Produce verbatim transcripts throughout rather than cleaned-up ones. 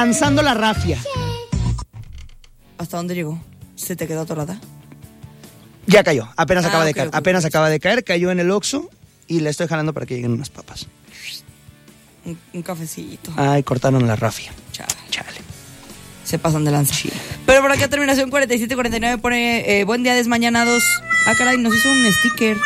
avanzando la rafia. ¿Hasta dónde llegó? ¿Se te quedó atorada? Ya cayó, apenas Ah, acaba de ok, caer, ok, apenas ok. acaba de caer, cayó en el Oxxo y la estoy jalando para que lleguen unas papas. Un, un cafecito. Ay, cortaron la rafia. Chale. Chale. Se pasan de lanza. Sí. Pero por acá terminación cuarenta y siete cuarenta y nueve pone eh, buen día desmañanados. Ah, caray, nos hizo un sticker.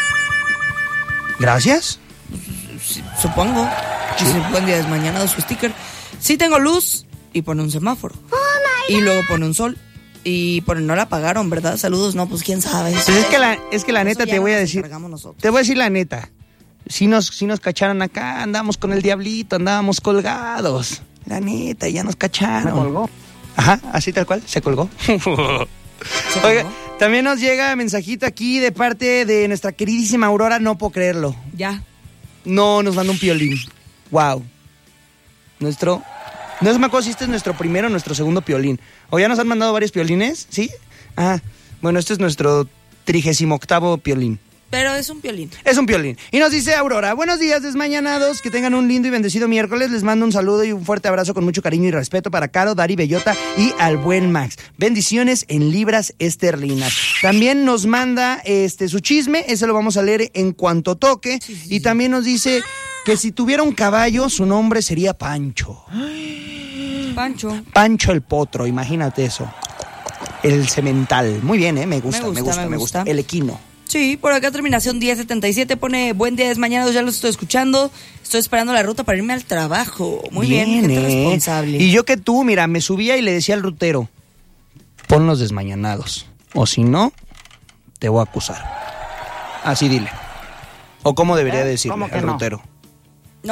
Gracias. Sí, supongo. Dice, buen día desmañanados su sticker. Sí tengo luz y pone un semáforo. Y luego pone un sol. Y pone no la apagaron, ¿verdad? Saludos, no, pues quién sabe. Pues es que la, es que la neta Eso ya te voy a nos decir. encargamos nosotros. Te voy a decir la neta. Si nos, si nos cacharon acá, andábamos con el diablito, andábamos colgados. La neta, ya nos cacharon. Me colgó. Ajá, así tal cual, se colgó. ¿Se Oiga, colgó? también nos llega mensajito aquí de parte de nuestra queridísima Aurora, no puedo creerlo. Ya. No, nos mandó un piolín. Wow. Nuestro... No me acuerdo si este es nuestro primero o nuestro segundo piolín. ¿O ya nos han mandado varios piolines? ¿Sí? Ah, bueno, este es nuestro trigésimo octavo piolín. Pero es un piolín. Es un piolín. Y nos dice Aurora, buenos días desmañanados, que tengan un lindo y bendecido miércoles. Les mando un saludo y un fuerte abrazo con mucho cariño y respeto para Caro, Dari, Bellota y al buen Max. Bendiciones en libras esterlinas. También nos manda este su chisme, ese lo vamos a leer en cuanto toque. Sí, sí, y sí. también nos dice que si tuviera un caballo, su nombre sería Pancho. Pancho. Pancho el Potro, imagínate eso. El cemental. Muy bien, ¿eh? Me gusta, me gusta, me gusta. me Me gusta. gusta. El equino. Sí, por acá terminación diez setenta y siete pone buen día desmañanados, ya los estoy escuchando. Estoy esperando la ruta para irme al trabajo. Muy bien, gente ¿eh? responsable. Y yo que tú, mira, me subía y le decía al rutero, pon los desmañanados. O si no, te voy a acusar. Así dile. O cómo debería decirle ¿Cómo que al no? rutero. No,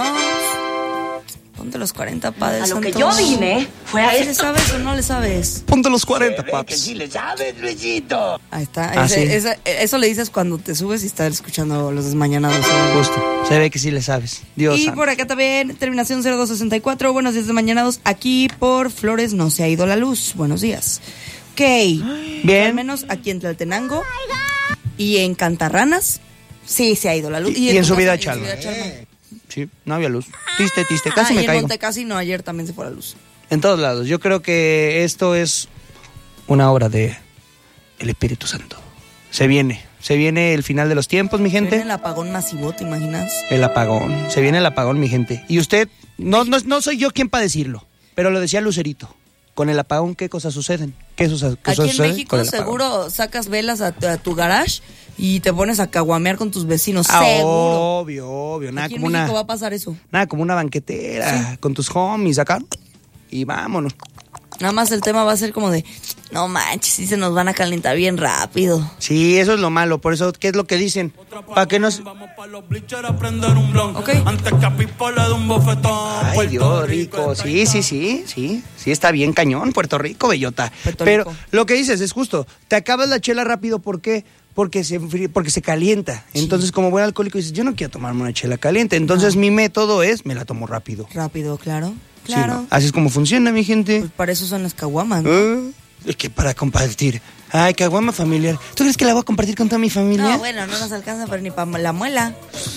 ponte los cuarenta, padre A lo que santo. yo vine fue a ¿Sí le esto. sabes o no le sabes? Ponte los cuarenta, paps. le sabes, Luisito. Ahí está. Ah, Ese- sí. esa- eso le dices cuando te subes y estás escuchando los desmañanados. ¿sabes? Justo. Se ve que sí le sabes. Dios Y santo. por acá también, terminación cero dos sesenta y cuatro. Buenos días desmañanados. Aquí por Flores no se ha ido la luz. Buenos días. Ok. Bien. Al menos aquí en Tlaltenango y en Cantarranas sí se ha ido la luz. Y- y en tu Subida casa, y en Chalma. Subida Chalma. Sí, no había luz. Tiste, tiste. Casi Ah, me y en caigo. Montecasino ayer también se fue la luz. En todos lados. Yo creo que esto es una obra de el Espíritu Santo. Se viene. Se viene el final de los tiempos, mi gente. Viene el apagón masivo, ¿te imaginas? El apagón. Se viene el apagón, mi gente. Y usted, no, no, no soy yo quien para decirlo, pero lo decía Lucerito. Con el apagón, ¿qué cosas suceden? ¿Qué cosas, cosas Aquí en suceden México con el apagón? seguro sacas velas a, tu- a tu garage y te pones a caguamear con tus vecinos. Ah, seguro. obvio, obvio. Nada Aquí en como México va una, a pasar eso. nada como una banquetera con tus homies acá. Y vámonos. Nada más el tema va a ser como de, no manches, sí se nos van a calentar bien rápido. Sí, eso es lo malo. Por eso, ¿qué es lo que dicen? Para que nos... Vamos pa' los bleachers a prender un blanco. Ok. Antes que a Pipo le dé un bofetón. Ay, Puerto Dios, Rico. Sí, sí, sí, sí. Sí, está bien cañón, Puerto Rico, bellota. Puerto Pero Rico. lo que dices es justo. Te acabas la chela rápido, ¿por qué? Porque se, enfría- porque se calienta. Entonces, como buen alcohólico, dices, yo no quiero tomarme una chela caliente. Entonces, mi método es, me la tomo rápido. Rápido, claro. Sí, Claro. ¿no? Así es como funciona, mi gente. Pues para eso son las caguamas, ¿no? Ah, es que para compartir. Ay, caguama familiar. ¿Tú crees que la voy a compartir con toda mi familia? No, bueno, no nos alcanza para ni para la muela.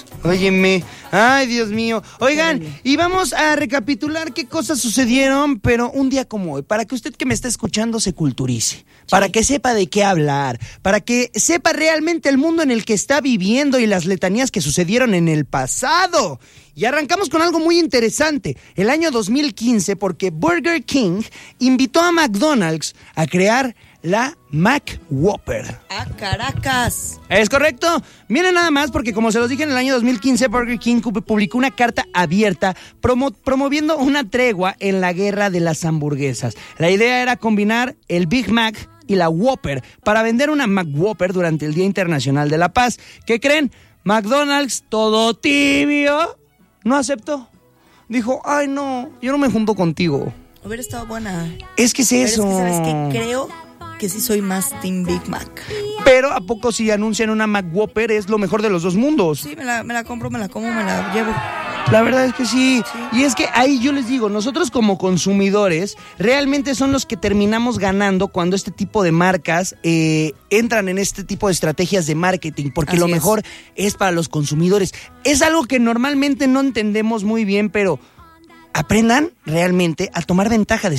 Óyeme, ay Dios mío. Oigan, Órale. y vamos a recapitular qué cosas sucedieron, pero un día como hoy, para que usted que me está escuchando se culturice, para que sepa de qué hablar, para que sepa realmente el mundo en el que está viviendo y las letanías que sucedieron en el pasado. Y arrancamos con algo muy interesante, el año dos mil quince, porque Burger King invitó a McDonald's a crear la McWhopper. ¡Ah, Caracas! ¿Es correcto? Miren nada más, porque como se los dije en el año dos mil quince, Burger King publicó una carta abierta promo- promoviendo una tregua en la guerra de las hamburguesas. La idea era combinar el Big Mac y la Whopper para vender una McWhopper durante el Día Internacional de la Paz. ¿Qué creen? McDonald's, todo tibio, no aceptó. Dijo, ay no, yo no me junto contigo. Hubiera estado buena. Es que es Pero eso. es que, ¿sabes qué? Creo que sí soy más Team Big Mac. Pero ¿a poco si anuncian una McWhopper es lo mejor de los dos mundos? Sí, me la, me la compro, me la como, me la llevo. La verdad es que sí. Sí. Y es que ahí yo les digo, nosotros como consumidores realmente son los que terminamos ganando cuando este tipo de marcas eh, entran en este tipo de estrategias de marketing, porque Así lo es. mejor es para los consumidores. Es algo que normalmente no entendemos muy bien, pero aprendan realmente a tomar ventaja de